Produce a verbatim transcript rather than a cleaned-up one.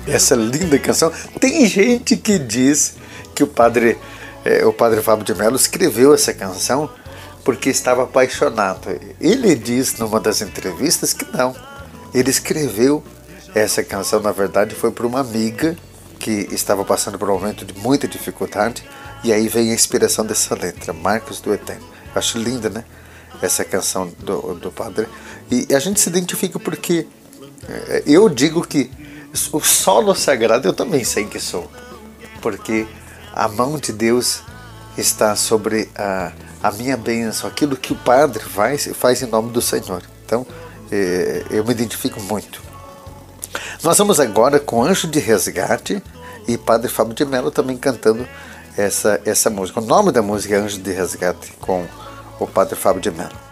essa linda canção. Tem gente que diz que o padre, é, o padre Fábio de Mello escreveu essa canção porque estava apaixonado. Ele diz numa das entrevistas que não. Ele escreveu essa canção, na verdade, foi para uma amiga que estava passando por um momento de muita dificuldade, e aí vem a inspiração dessa letra, Marcos do Eterno. Acho linda, né? Essa canção do, do padre. E a gente se identifica porque eu digo que o solo sagrado eu também sei que sou, porque a mão de Deus está sobre a, a minha bênção, aquilo que o padre faz, faz em nome do Senhor. Então, eu me identifico muito. Nós vamos agora com Anjo de Resgate e Padre Fábio de Mello também cantando essa, essa música. O nome da música é Anjo de Resgate, com o Padre Fábio de Mello.